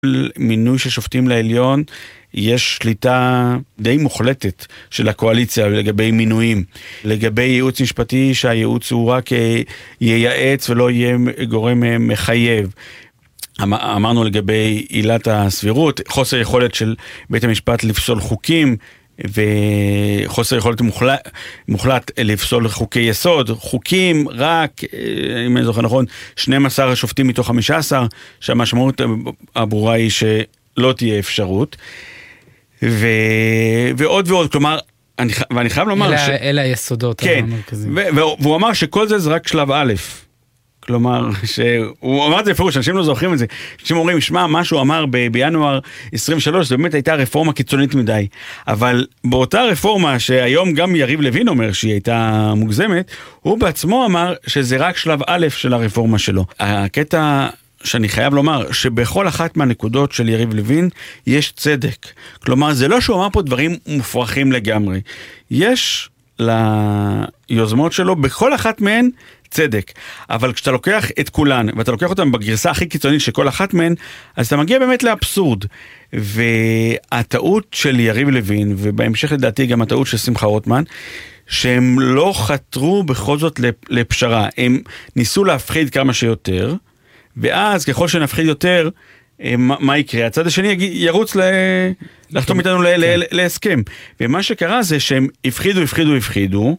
מינוי של שופטים לעליון, יש שליטה די מוחלטת של הקואליציה לגבי מינויים. לגבי ייעוץ משפטי, שהייעוץ הוא רק ייעץ ולא יהיה גורם מחייב. אמרנו לגבי עילת הסבירות, חוסר יכולת של בית המשפט לפסול חוקים, וחוסר יכולת מוחלט לפסול חוקי יסוד, חוקים רק, אם אני זוכר נכון, 12 שופטים מתוך 15, שהמשמעות הברורה היא שלא תהיה אפשרות, ועוד ועוד, כלומר, ואני חייב לומר אלה היסודות המרכזיים. והוא אמר שכל זה רק שלב א', כלומר, הוא אמר את זה בפירוש, אנשים לא זוכרים את זה, אנשים אומרים, שמע, מה שהוא אמר בינואר 23, זה באמת הייתה רפורמה קיצונית מדי, אבל באותה רפורמה שהיום גם יריב לוין אומר שהיא הייתה מוגזמת, הוא בעצמו אמר שזה רק שלב א' של הרפורמה שלו. הקטע שאני חייב לומר, שבכל אחת מהנקודות של יריב לוין יש צדק. כלומר, זה לא שהוא אמר פה דברים מופרכים לגמרי. יש ליוזמות שלו, בכל אחת מהן, צדק. אבל כשאתה לוקח את כולן, ואתה לוקח אותן בגרסה הכי קיצונית של כל אחת מהן, אז אתה מגיע באמת לאבסורד. והטעות של יריב לוין, ובהמשך לדעתי גם הטעות של שמחה רוטמן, שהם לא חתרו בכל זאת לפשרה. הם ניסו להפחיד כמה שיותר, ואז ככל שנפחיד יותר, מה יקרה? הצד השני ירוץ לחתום איתנו להסכם. ומה שקרה זה שהם הפחידו,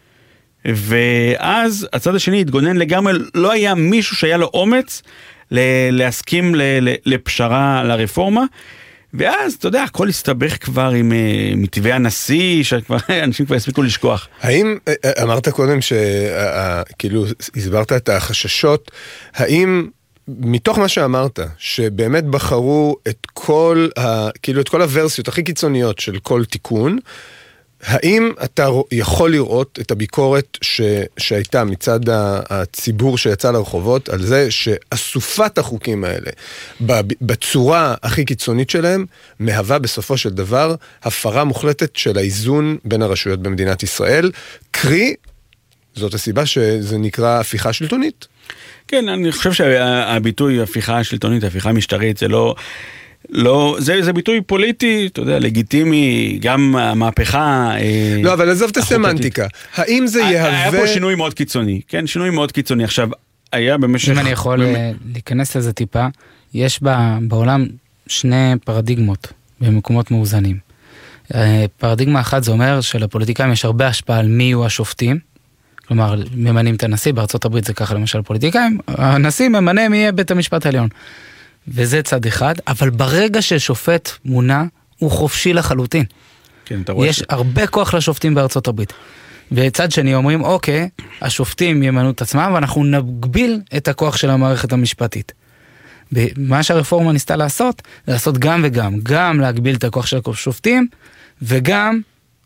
ואז הצד השני התגונן לגמרי, לא היה מישהו שהיה לו אומץ להסכים לפשרה לרפורמה, ואז, אתה יודע, הכל הסתבך כבר עם מתווה הנשיא, שאנשים כבר הספיקו לשכוח. האם, אמרת קודם כאילו הסברת את החששות, האם מתוך מה שאמרת, שבאמת בחרו את כל הוורסיות הכי קיצוניות של כל תיקון, האם אתה יכול לראות את הביקורת שהייתה מצד הציבור שיצא לרחובות על זה שאסופת החוקים האלה בצורה הכי קיצונית שלהם מהווה בסופו של דבר הפרה מוחלטת של האיזון בין הרשויות במדינת ישראל, קרי, זאת הסיבה שזה נקרא הפיכה שלטונית? כן, אני חושב שהביטוי הפיכה שלטונית, הפיכה משטרית, זה לא, זה ביטוי פוליטי, אתה יודע, לגיטימי, גם המהפכה... לא, אבל עזוב את הסמנטיקה. האם זה יהווה... היה פה שינוי מאוד קיצוני, כן, שינוי מאוד קיצוני. עכשיו, היה במשך... אם אני יכול להיכנס לזה טיפה, יש בעולם שני פרדיגמות במקומות מאוזנים. פרדיגמה אחת זה אומר שלפוליטיקאים יש הרבה השפעה על מי יהיו השופטים, כלומר, ממנים את הנשיא, בארצות הברית זה ככה למשל פוליטיקאים, הנשיא ממנה מי יהיה בית המשפט העליון. וזה צד אחד, אבל ברגע ששופט מונה, הוא חופשי לחלוטין. כן, אתה רואה יש הרבה כוח לשופטים בארצות הברית. וצד שני אומרים, אוקיי, השופטים ימנו את עצמם, ואנחנו נגביל את הכוח של המערכת המשפטית. ומה שהרפורמה ניסתה לעשות, זה לעשות גם וגם, גם להגביל את הכוח של השופטים, וגם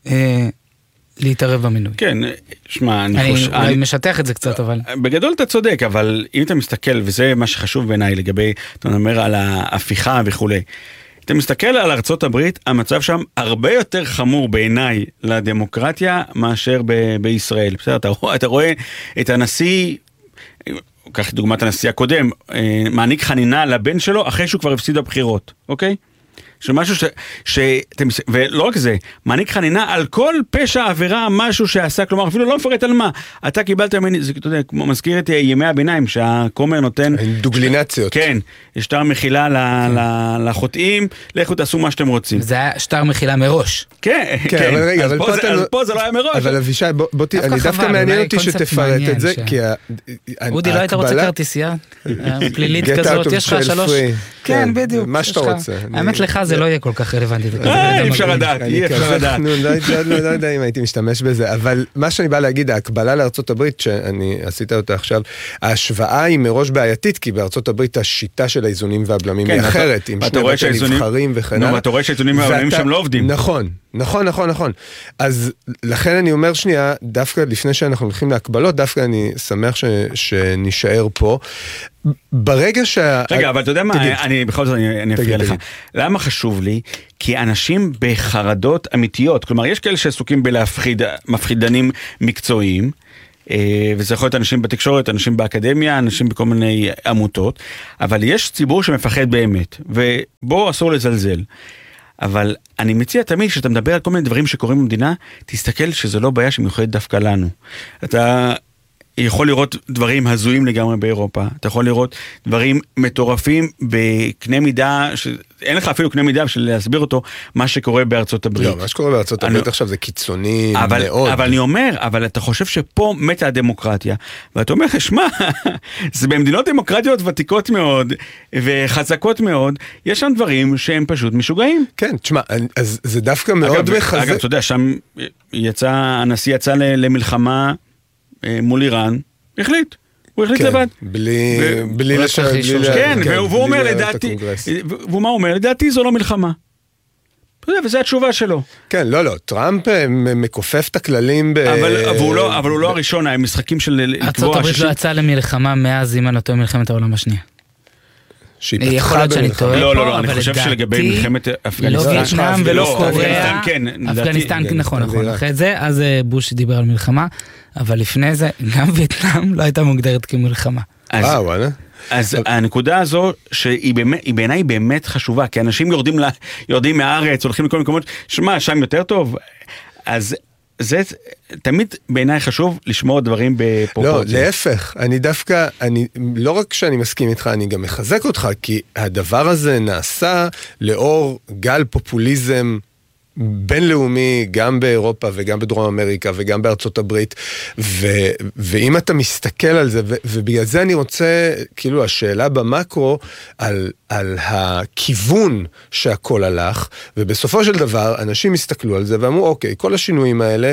להתערב במינוי. כן, שמע, אני משטח את זה קצת, אבל... בגדול אתה צודק, אבל אם אתה מסתכל, וזה מה שחשוב בעיניי לגבי, אתה אומר על ההפיכה וכו'. אתה מסתכל על ארצות הברית, המצב שם הרבה יותר חמור בעיניי לדמוקרטיה מאשר בישראל. בסדר, אתה רואה את הנשיא, קח דוגמת הנשיא הקודם, מעניק חנינה לבן שלו אחרי שהוא כבר הפסיד הבחירות, אוקיי? שמשהו ולא רק זה, מעניק חנינה על כל פשע עבירה, משהו שעשה, כלומר אפילו לא מפרט על מה, אתה קיבלת ממני, זה, אתה יודע, כמו מזכיר את ימי הביניים, שהכומר נותן... דוגלינציות. כן, שטר מחילה לחוטאים, לכו תעשו מה שאתם רוצים. זה היה שטר מחילה מראש. כן, אבל רגע, אז פה זה לא היה מראש. אבל אבישי, אני דווקא מעניין אותי שתפרט את זה, כי אודי, לא היית רוצה כרטיסייה פלילית כזאת, יש לך 3... כן, בדיוק. מה שאתה רוצה. האמת לך זה לא יהיה כל כך רלוונטי. אי אפשר לדעת, אי אפשר לדעת. לא יודע אם הייתי משתמש בזה, אבל מה שאני בא להגיד, ההקבלה לארצות הברית, שאני עשית אותה עכשיו, ההשוואה היא מראש בעייתית, כי בארצות הברית השיטה של האיזונים והבלמים היא אחרת, עם שני בתי נבחרים וכן הלאה. אתה רואה שהאיזונים והבלמים שם לא עובדים. נכון. אז לכן אני אומר שנייה, דווקא לפני שאנחנו הולכים להקבלות, דווקא אני שמח שנשאר פה. ברגע רגע, אבל אתה יודע מה, אני בכל זאת אני אפריע לך. למה חשוב לי? כי אנשים בחרדות אמיתיות, כלומר יש כאלה שעסוקים בלהפחיד, מפחידנים מקצועיים, וזה יכול להיות אנשים בתקשורת, אנשים באקדמיה, אנשים בכל מיני עמותות, אבל יש ציבור שמפחד באמת, ובו אסור לזלזל. אבל אני מציע תמיד שאתה מדבר על כל מיני דברים שקורים במדינה, תסתכל שזה לא בעיה שמיוחדת דווקא לנו. אתה יכול לראות דברים הזויים לגמרי באירופה, אתה יכול לראות דברים מטורפים בקנה מידה, אין לך אפילו קנה מידה של להסביר אותו, מה שקורה בארצות הברית. לא, מה שקורה בארצות הברית עכשיו זה קיצוני מאוד. אבל אני אומר, אבל אתה חושב שפה מתה הדמוקרטיה, ואתה אומר, שמע, זה במדינות דמוקרטיות ותיקות מאוד, וחזקות מאוד, יש שם דברים שהם פשוט משוגעים. כן, תשמע, אז זה דווקא מאוד מחזק. אגב, אתה יודע, שם הנשיא יצא למלחמה, מול איראן, החליט. הוא החליט לבד. בלי לשאול. כן, והוא אומר לדעתי, והוא מה אומר? לדעתי זו לא מלחמה. וזו התשובה שלו. כן, לא, טראמפ מכופף את הכללים אבל הוא לא הראשון, המשחקים של... ארצות הברית לא יצאה למלחמה מאז אם אני לא טועה מלחמת העולם השנייה. יכול להיות שאני טועה פה, לא, אני חושב שלגבי מלחמת אפגניסטן, לא וייטנאם ולא קוריאה, אפגניסטן נכון, אחרי זה, אז בוש דיבר על מלחמה, אבל לפני זה, גם וייטנאם לא הייתה מוגדרת כמלחמה. אז הנקודה הזו, שהיא בעיניי באמת חשובה, כי אנשים יורדים מהארץ, הולכים לכל מקומות, שמה, שם יותר טוב, אז זה תמיד בעיניי חשוב לשמור דברים בפרופורציה. לא, להפך, אני דווקא, לא רק שאני מסכים איתך, אני גם מחזק אותך, כי הדבר הזה נעשה לאור גל פופוליזם בינלאומי, גם באירופה וגם בדרום אמריקה וגם בארצות הברית, ואם אתה מסתכל על זה, ובגלל זה אני רוצה, כאילו השאלה במקרו, על הכיוון שהכל הלך, ובסופו של דבר אנשים הסתכלו על זה ואמרו, אוקיי, כל השינויים האלה,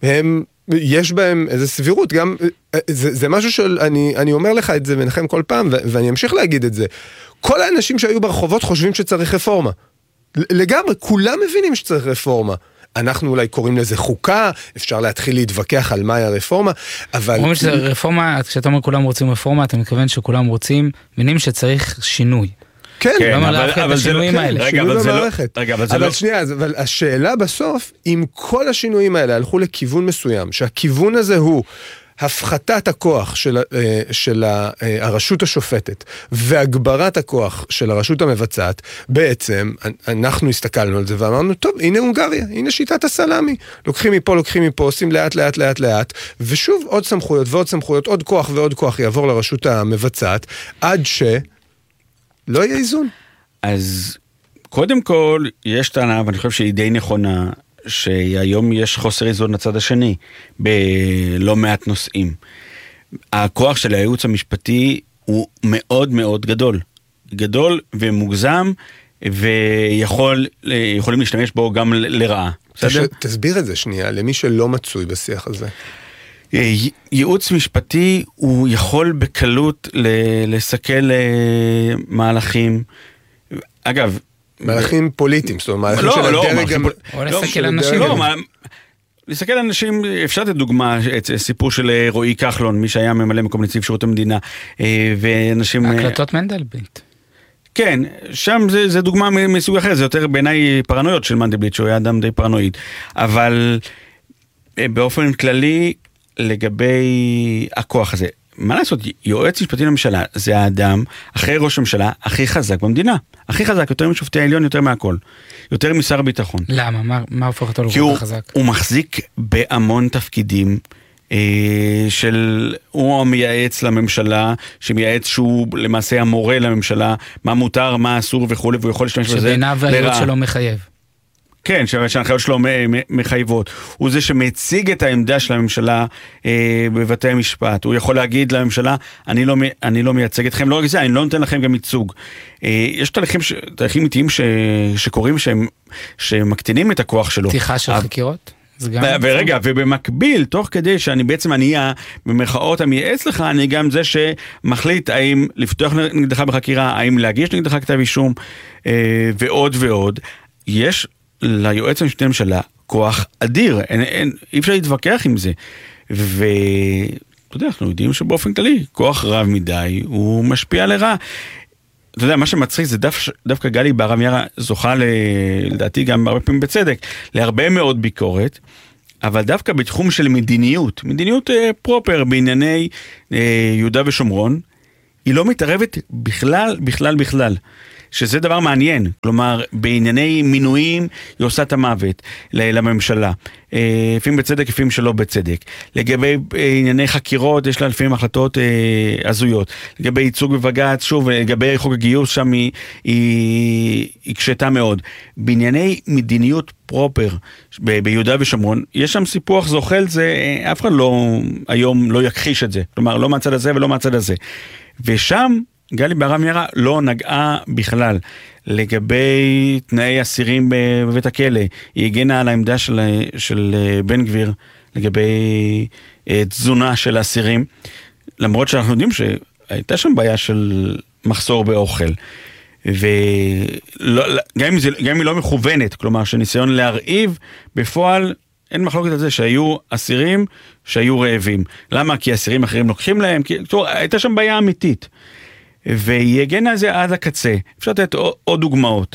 יש בהם איזו סבירות, גם, זה משהו שאני אומר לך את זה מנחם כל פעם, ואני אמשיך להגיד את זה, כל האנשים שהיו ברחובות חושבים שצריך רפורמה, לגמרי, כולם מבינים שצריך רפורמה. אנחנו אולי קוראים לזה חוקה, אפשר להתחיל להתווכח על מהי הרפורמה, אבל... אומרים שזה רפורמה, כשאתה אומר כולם רוצים רפורמה, אתה מתכוון שכולם רוצים, מבינים שצריך שינוי. כן, אבל זה לא... שינוי במערכת. אבל שנייה, אבל השאלה בסוף, אם כל השינויים האלה הלכו לכיוון מסוים, שהכיוון הזה הוא הפחתת הכוח של הרשות השופטת והגברת הכוח של הרשות המבצעת, בעצם אנחנו הסתכלנו על זה ואמרנו, טוב, הנה הונגריה, הנה שיטת הסלאמי, לוקחים מפה, עושים לאט, ושוב עוד סמכויות ועוד סמכויות, עוד כוח ועוד כוח יעבור לרשות המבצעת, עד שלא יהיה איזון. אז קודם כל, יש טענה, ואני חושב שהיא די נכונה, שהיום יש חוסר איזון לצד השני, בלא מעט נושאים. הכוח של הייעוץ המשפטי הוא מאוד מאוד גדול ומוגזם, ויכולים להשתמש בו גם לרעה. תסביר את זה שנייה, למי שלא מצוי בשיח הזה. ייעוץ משפטי הוא יכול בקלות לסכל מהלכים. אגב, מהלכים פוליטיים, זאת אומרת, מהלכים של הדרג... או לסכל אנשים. לסכל אנשים, אפשר לתת דוגמה, את סיפור של רועי כחלון, מי שהיה ממלא מקום נציב שירות המדינה, ואנשים... הקלטות מנדלבליט. כן, שם זה דוגמה מסוג אחר, זה יותר בעיניי פרנויות של מנדלבליט, שהוא היה אדם די פרנואיד, אבל באופן כללי, לגבי הכוח הזה, מה לעשות, יועץ משפטי לממשלה, זה האדם, אחרי ראש הממשלה, הכי חזק במדינה. הכי חזק, יותר משופטי העליון, יותר מהכל. יותר משר הביטחון. למה? מה הופך אותו לכל כך חזק? כי הוא מחזיק בהמון תפקידים, הוא המייעץ לממשלה, שמייעץ שהוא למעשה המורה לממשלה, מה מותר, מה אסור וכו', והוא יכול להשתמש בזה שבעיניו והייעוץ שלו מחייב. כן, שההנחיות שלו מחייבות. הוא זה שמציג את העמדה של הממשלה בבתי המשפט. הוא יכול להגיד לממשלה, אני לא מייצג אתכם, לא רק זה, אני לא נותן לכם גם ייצוג. יש תהליכים איטיים שקורים שמקטינים את הכוח שלו. פתיחה של חקירות? ורגע, ובמקביל, תוך כדי שאני בעצם במרכאות המייעץ לך, אני גם זה שמחליט האם לפתוח נגדך בחקירה, האם להגיש נגדך כתב אישום, ועוד ועוד. יש ליועץ המשפטי לממשלה כוח אדיר, אי אפשר להתווכח עם זה. ואתה יודע, אנחנו יודעים שבאופן כללי, כוח רב מדי, הוא משפיע לרע. אתה יודע, מה שמצחיק זה דווקא גלי בהרב מיארה זוכה לדעתי גם הרבה פעמים בצדק, להרבה מאוד ביקורת, אבל דווקא בתחום של מדיניות פרופר בענייני יהודה ושומרון, היא לא מתערבת בכלל. שזה דבר מעניין, כלומר, בענייני מינויים היא עושה את המוות לממשלה, לפעמים בצדק, לפעמים שלא בצדק. לגבי ענייני חקירות, יש לה לפעמים החלטות הזויות. לגבי ייצוג בבג"ץ, שוב, לגבי חוק הגיוס, שם היא קשתה מאוד. בענייני מדיניות פרופר ביהודה ושומרון, יש שם סיפוח זוחל, זה אף אחד היום לא יכחיש את זה. כלומר, לא מהצד הזה ולא מהצד הזה. ושם, גלי בהרב מיארה לא נגעה בכלל לגבי תנאי אסירים בבית הכלא. היא הגנה על העמדה של בן גביר לגבי תזונה של האסירים, למרות שאנחנו יודעים שהייתה שם בעיה של מחסור באוכל. וגם אם היא לא מכוונת, כלומר שניסיון להרעיב, בפועל אין מחלוקת על זה שהיו אסירים שהיו רעבים. למה? כי אסירים אחרים לוקחים להם, הייתה שם בעיה אמיתית. והיא הגנה על זה עד הקצה. אפשר לתת עוד דוגמאות.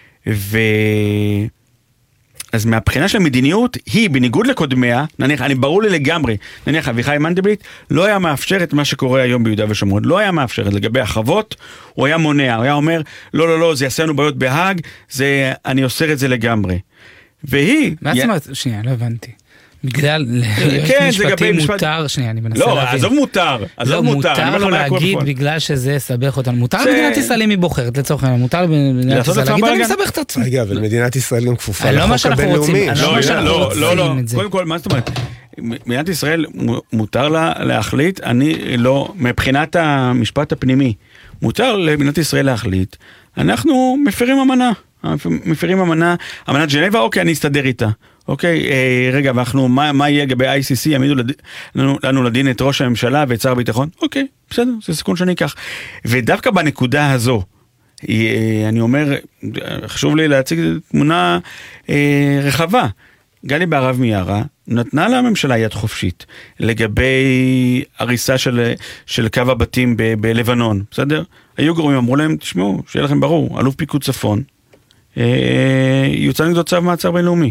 אז מהבחינה של המדיניות, היא בניגוד לקודמיה, נניח, ברור לי לגמרי, נניח אביחי מנדלבליט, לא היה מאפשר את מה שקורה היום ביהודה ושומרון, לא היה מאפשר את לגבי החוות, הוא היה מונע, הוא היה אומר, לא, זה יעשה לנו בעיות בהאג, אני אוסר את זה לגמרי. והיא... מה זאת אומרת? שנייה, לא הבנתי. בגלל משפטי מותר, שנייה, אני מנסה להבין. לא, עזוב מותר. לא, מותר להגיד בגלל שזה סבך אותנו. מותר למדינת ישראל אם היא בוחרת, לצורך העניין, מותר למדינת ישראל להגיד, אני מסבך את עצמי. רגע, אבל מדינת ישראל גם כפופה לחוק הבינלאומי. לא, קודם כל, מה זאת אומרת? מדינת ישראל מותר לה להחליט, אני לא, מבחינת המשפט הפנימי, מותר למדינת ישראל להחליט, אנחנו מפרים אמנת ג'נבה, אוקיי, אני אסתדר איתה. אוקיי, רגע, ואנחנו, מה יהיה לגבי ICC? יעמידו לנו לדין את ראש הממשלה ואת שר הביטחון? אוקיי, בסדר, זה סיכון שאני אקח. ודווקא בנקודה הזו, אני אומר, חשוב לי להציג תמונה רחבה. גלי בהרב מיארה נתנה לממשלה יד חופשית לגבי הריסה של קו הבתים בלבנון, בסדר? היו גורמים, אמרו להם, תשמעו, שיהיה לכם ברור, אלוף פיקוד צפון, יוצא נגדו צו מעצר בינלאומי,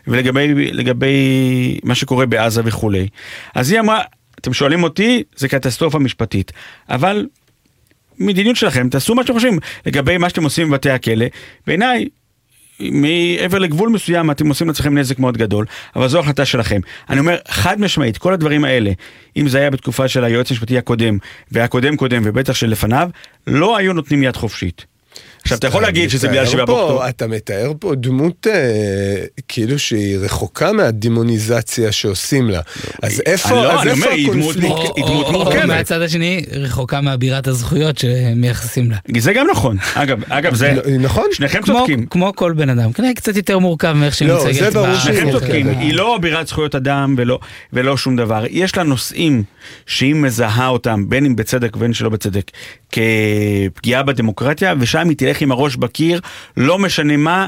ולגבי מה שקורה בעזה וכולי. אז היא אמרה, אתם שואלים אותי, זה קטסטרופה משפטית, אבל מדיניות שלכם, תעשו מה שאתם חושבים, לגבי מה שאתם עושים בבתי הכלא, בעיניי, מעבר לגבול מסוים, אתם עושים לעצמכם נזק מאוד גדול, אבל זו החלטה שלכם. אני אומר, חד משמעית, כל הדברים האלה, אם זה היה בתקופה של היועץ המשפטי הקודם, והקודם קודם, ובטח של לפניו, לא היו נותנים יד חופשית. עכשיו, אתה יכול להגיד שזה בגלל 7 באוקטובר. אתה מתאר פה דמות כאילו שהיא רחוקה מהדימוניזציה שעושים לה. אז איפה הקונפליקט? היא דמות מורכבת. מהצד השני, רחוקה מהבירת הזכויות שמייחסים לה. זה גם נכון. אגב, זה... נכון? שניכם צודקים. כמו כל בן אדם. כנראה קצת יותר מורכב מאיך שהיא מצגת. שניכם צודקים. היא לא בירת זכויות אדם ולא שום דבר. יש לה נושאים שהיא מזהה אותם, בין אם בצדק ובין שלא בצדק, כפגיעה בדמוקרטיה, ושם היא תלך עם הראש בקיר, לא משנה מה,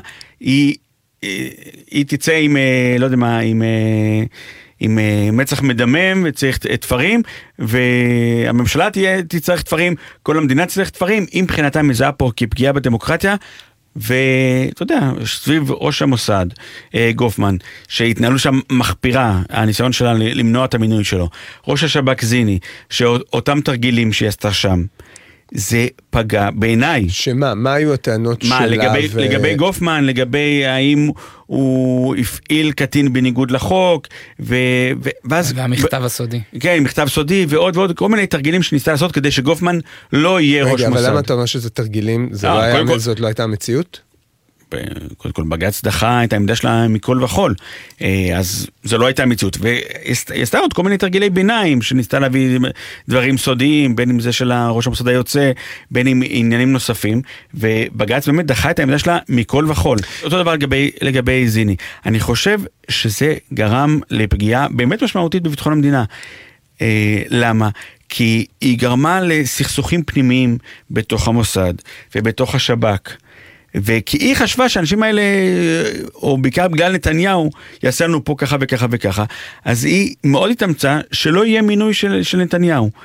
היא תצא עם, לא יודע מה, עם מצח מדמם, וצריך תפרים, והממשלה תצטרך תפרים, כל המדינה תצטרך תפרים, אם מבחינתה מזהה פה כפגיעה בדמוקרטיה, ואתה יודע, סביב ראש המוסד, גופמן, שהתנהלו שם מחפירה, הניסיון שלה למנוע את המינוי שלו, ראש השב"כ זיני, שאותם תרגילים שהיא עשתה שם, זה פגע בעיניי. שמה? מה היו הטענות שלה? לגבי גופמן, לגבי האם הוא הפעיל קטין בניגוד לחוק, ואז... והמכתב הסודי. כן, מכתב סודי, ועוד כל מיני תרגילים שניסתה לעשות, כדי שגופמן לא יהיה ראש מוסד. אבל למה אתה אומר שזה תרגילים? זאת לא הייתה המציאות? קודם כל בג"ץ דחה את העמדה שלה מכל וכל, אז זו לא הייתה המציאות, והיא עשתה עוד כל מיני תרגילי ביניים, שניסתה להביא דברים סודיים, בין אם זה של ראש המוסד היוצא, בין אם עניינים נוספים, ובג"ץ באמת דחה את העמדה שלה מכל וכל. אותו דבר לגבי זיני. אני חושב שזה גרם לפגיעה באמת משמעותית בביטחון המדינה. למה? כי היא גרמה לסכסוכים פנימיים בתוך המוסד ובתוך השב"כ, וכי היא חשבה שהאנשים האלה, או בעיקר בגלל נתניהו, יעשה לנו פה ככה וככה וככה, אז היא מאוד התאמצה שלא יהיה מינוי של נתניהו.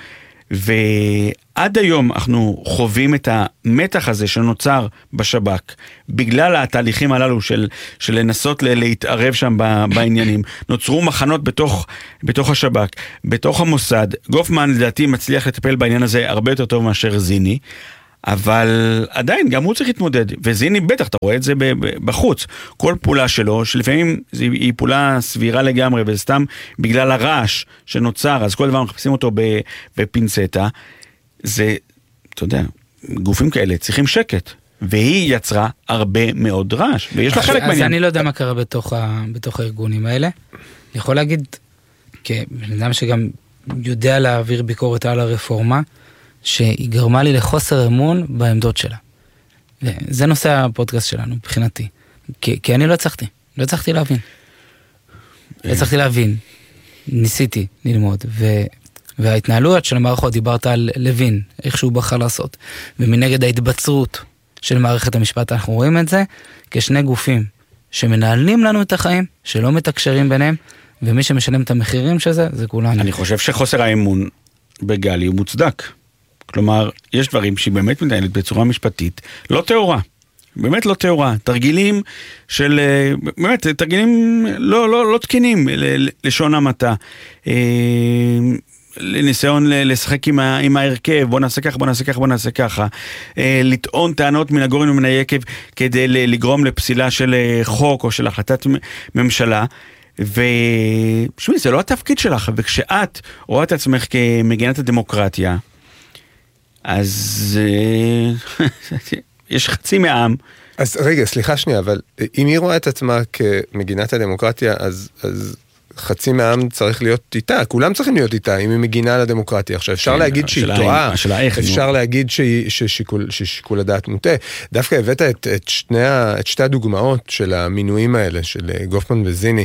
ועד היום אנחנו חווים את המתח הזה שנוצר בשב"כ, בגלל התהליכים הללו של לנסות להתערב שם בעניינים. נוצרו מחנות בתוך השב"כ, בתוך המוסד. גופמן לדעתי מצליח לטפל בעניין הזה הרבה יותר טוב מאשר זיני, אבל עדיין גם הוא צריך להתמודד, וזיני בטח, אתה רואה את זה בחוץ, כל פעולה שלו, שלפעמים היא פעולה סבירה לגמרי, וזה סתם בגלל הרעש שנוצר, אז כל דבר מחפשים אותו בפינצטה, זה, אתה יודע, גופים כאלה צריכים שקט, והיא יצרה הרבה מאוד רעש, ויש לה חלק בעניין. אז אני לא יודע מה קרה בתוך הארגונים האלה, אני יכול להגיד, כבן אדם שגם יודע להעביר ביקורת על הרפורמה, שהיא גרמה לי לחוסר אמון בעמדות שלה. זה נושא הפודקאסט שלנו, מבחינתי. כי אני לא הצלחתי להבין. לא הצלחתי להבין. ניסיתי ללמוד. וההתנהלויות של המערכות, דיברת על לוין, איך שהוא בחר לעשות. ומנגד ההתבצרות של מערכת המשפט, אנחנו רואים את זה כשני גופים שמנהלים לנו את החיים, שלא מתקשרים ביניהם, ומי שמשלם את המחירים של זה, זה כולנו. אני חושב שחוסר האמון בגלי הוא מוצדק. כלומר, יש דברים שהיא באמת מתנהלת בצורה משפטית, לא תאורה, באמת לא תאורה, תרגילים של, באמת, תרגילים לא תקינים, לשון המעטה, לניסיון לשחק עם ההרכב, בוא נעשה ככה, לטעון טענות מן הגורן ומן היקב, כדי לגרום לפסילה של חוק או של החלטת ממשלה, ושמי, זה לא התפקיד שלך, וכשאת רואה את עצמך כמגינת הדמוקרטיה, אז יש חצי מהעם. אז רגע, סליחה שנייה, אבל אם היא רואה את עצמה כמגינת הדמוקרטיה, אז חצי מהעם צריך להיות איתה, כולם צריכים להיות איתה, אם היא מגינה על הדמוקרטיה. עכשיו, אפשר להגיד שהיא טועה, אפשר להגיד ששיקול הדעת מוטה. דווקא הבאת את שתי הדוגמאות של המינויים האלה, של גופמן וזיני,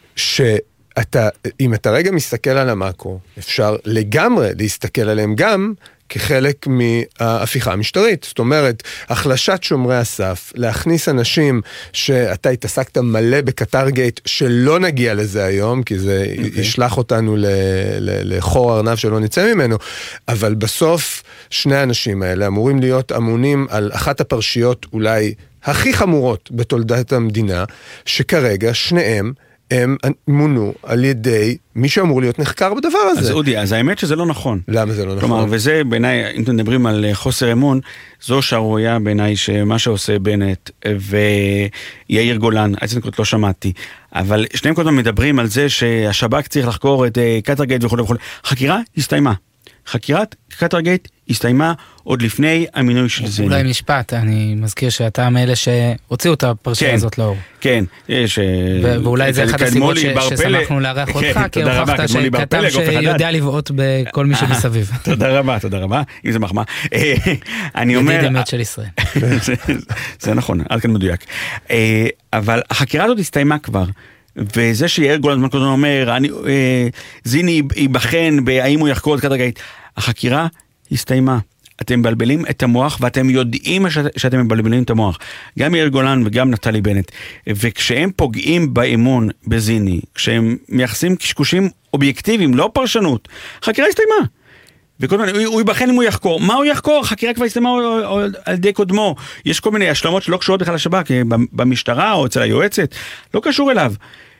אם אתה רגע מסתכל על המאקרו, אפשר לגמרי להסתכל עליהם גם כחלק מההפיכה המשטרית. זאת אומרת, החלשת שומרי הסף, להכניס אנשים שאתה התעסקת מלא בקטר גייט, שלא נגיע לזה היום, כי זה ישלח אותנו לחור ארנב שלא נצא ממנו, אבל בסוף שני האנשים האלה אמורים להיות אמונים על אחת הפרשיות אולי הכי חמורות בתולדת המדינה, שכרגע שניהם הם מונו על ידי מי שאמור להיות נחקר בדבר הזה. אז אודי, אז האמת שזה לא נכון. למה זה לא נכון? כלומר, וזה בעיניי, אם אתם מדברים על חוסר אמון, זו שערורייה בעיניי שמה שעושה בנט ויאיר גולן, לא שמעתי, אבל שניהם קודם מדברים על זה שהשב"כ צריך לחקור את קטרגייט וכו' וכו'. חקירה הסתיימה. חקירת קטרגייט הסתיימה עוד לפני המינוי של זיני. אולי משפט, אני מזכיר שאתה מאלה שהוציאו את הפרשייה הזאת לאור. כן. ואולי זה אחד הסיבות ששמחנו לארח אותך, כי הוכחת שכתב שיודע לבעוט בכל מי שמסביב. תודה רבה, אם זה מחמאה. אני אומר... ידיד אמת של ישראל. זה נכון, עד כאן מדויק. אבל החקירה הזאת הסתיימה כבר. וזה שיאיר גולן קודם אומר, זיני ייבחן בהאם הוא יחקור את קטרגייט. החקירה הסתיימה. אתם מבלבלים את המוח, ואתם יודעים שאתם מבלבלים את המוח. גם יאיר גולן וגם נפתלי בנט. וכשהם פוגעים באמון בזיני, כשהם מייחסים קשקושים אובייקטיביים, לא פרשנות, החקירה הסתיימה. וכל מיני, הוא ייבחן אם הוא יחקור. מה הוא יחקור? החקירה כבר הסתיימה על ידי קודמו. יש כל מיני השלמות שלא קשורות בכלל לשב"כ, במשטרה או אצל היועצת, לא קשור אליו.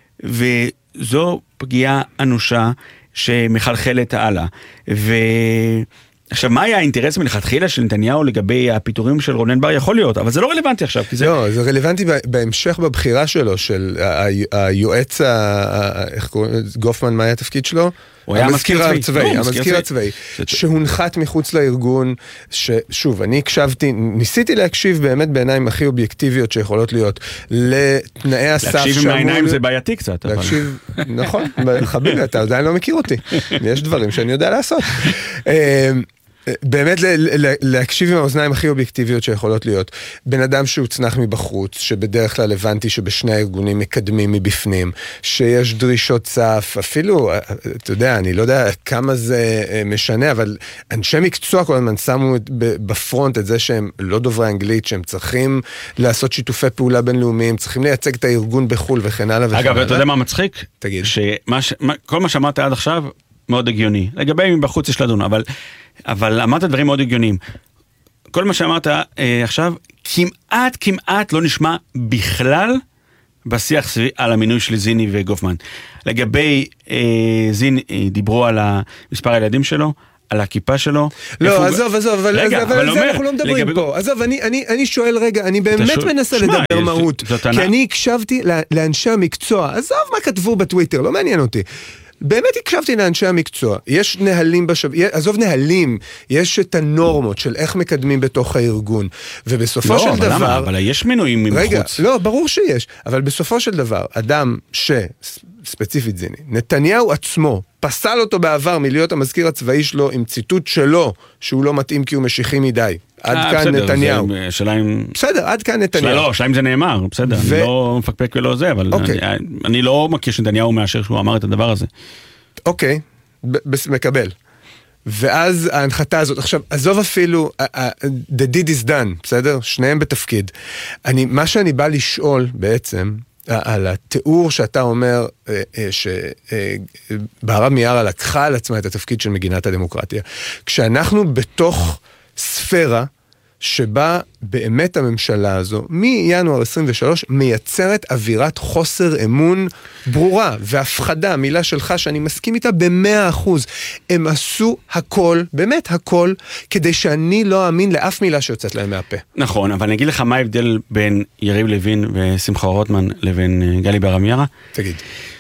וזו פגיעה אנושה שמחלחלת הלאה. עכשיו, מה היה האינטרס מלכתחילה של נתניהו לגבי הפיטורים של רונן בר? יכול להיות, אבל זה לא רלוונטי עכשיו. לא, זה רלוונטי בהמשך בבחירה שלו, של היועץ, איך קוראים, גופמן, מה היה התפקיד שלו? הוא היה המזכיר הצבאי, שהונחת מחוץ לארגון, ששוב, אני ניסיתי להקשיב באמת בעיניים הכי אובייקטיביות שיכולות להיות, לתנאי הסף להקשיב עם העיניים זה בעייתי קצת. להקשיב, נכון, חביבי, אתה עדיין לא מכיר אותי. יש דברים שאני יודע לעשות. באמת להקשיב עם האוזניים הכי אובייקטיביות שיכולות להיות. בן אדם שהוצנח מבחוץ, שבדרך כלל הבנתי שבשני הארגונים מקדמים מבפנים, שיש דרישות סף, אפילו, אתה יודע, אני לא יודע כמה זה משנה, אבל אנשי מקצוע כל הזמן שמו בפרונט את זה שהם לא דוברי אנגלית, שהם צריכים לעשות שיתופי פעולה בינלאומיים, צריכים לייצג את הארגון בחול וכן הלאה וכן הלאה. אגב, אתה יודע מה מצחיק? תגיד. כל מה שאמרת עד עכשיו מאוד הגיוני. לגבי מבחוץ יש לדון, אבל אבל אמרת דברים מאוד הגיוניים. כל מה שאמרת עכשיו, כמעט לא נשמע בכלל בשיח על המינוי של זיני וגופמן. לגבי זיני, דיברו על מספר הילדים שלו, על הכיפה שלו. לא, עזוב, אבל על זה אנחנו לא מדברים פה. עזוב, אני שואל רגע, אני באמת מנסה לדבר מהות, כי אני הקשבתי לאנשי המקצוע, עזוב מה כתבו בטוויטר, לא מעניין אותי. באמת הקשבתי לאנשי המקצוע, יש נהלים עזוב נהלים, יש את הנורמות של איך מקדמים בתוך הארגון, ובסופו של דבר... לא, אבל יש מינויים מחוץ. רגע, לא, ברור שיש, אבל בסופו של דבר, אדם ספציפית זיני, נתניהו עצמו, פסל אותו בעבר מלהיות המזכיר הצבאי שלו עם ציטוט שלו, שהוא לא מתאים כי הוא משיחי מדי. עד כאן נתניהו. בסדר, עד כאן נתניהו. לא, שאלה אם זה נאמר, בסדר, אני לא מפקפק ולא זה, אבל אני לא מכיר שנתניהו מאשר שהוא אמר את הדבר הזה. אוקיי, מקבל. ואז ההנחתה הזאת, עכשיו, עזוב אפילו, the deed is done, בסדר? שניהם בתפקיד. מה שאני בא לשאול בעצם, על התיאור שאתה אומר שבהרב מיארה לקחה על עצמה את התפקיד של מגינת הדמוקרטיה. כשאנחנו בתוך ספירה שבה באמת הממשלה הזו, מינואר 23, מייצרת אווירת חוסר אמון ברורה, והפחדה, מילה שלך שאני מסכים איתה ב100%. הם עשו הכל, באמת הכל, כדי שאני לא אאמין לאף מילה שיוצאת להם מהפה. נכון, אבל אני אגיד לך מה ההבדל בין יריב לוין ושמחה רוטמן לבין גלי בהרב מיארה. תגיד.